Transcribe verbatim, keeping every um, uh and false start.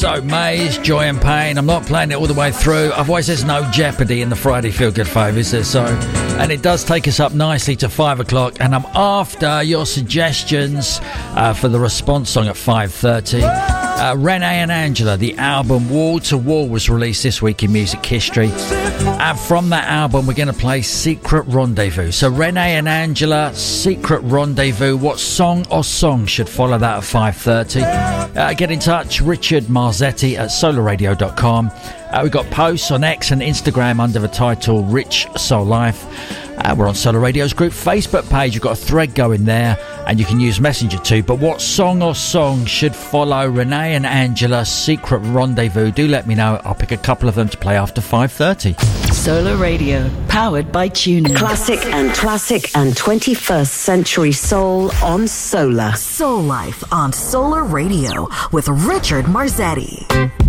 So, Maze, Joy and Pain. I'm not playing it all the way through. Otherwise, there's no jeopardy in the Friday Feel Good Five, is there? So, and it does take us up nicely to five o'clock. And I'm after your suggestions uh, for the response song at five thirty. Uh, Renee and Angela, the album Wall to Wall was released this week in music history. And from that album, we're going to play Secret Rendezvous. So, Renee and Angela, Secret Rendezvous. What song or song should follow that at five thirty? Uh, get in touch, Richard Marzetti at solar radio dot com. Uh, we've got posts on X and Instagram under the title Rich Soul Life. Uh, we're on Solar Radio's group Facebook page. You've got a thread going there and you can use Messenger too. But what song or song should follow Renee and Angela's Secret Rendezvous? Do let me know. I'll pick a couple of them to play after five thirty. Solar Radio, powered by TuneIn. Classic and classic and twenty-first century soul on Solar. Soul Life on Solar Radio with Richard Marzetti.